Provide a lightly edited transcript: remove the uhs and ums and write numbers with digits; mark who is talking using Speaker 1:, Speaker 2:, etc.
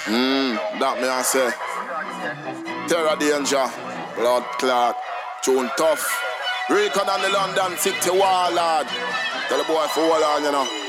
Speaker 1: That me I say. Terror danger, blood clot, tune tough. Recon on the London City wall, lad. Tell the boy for hold on, you know.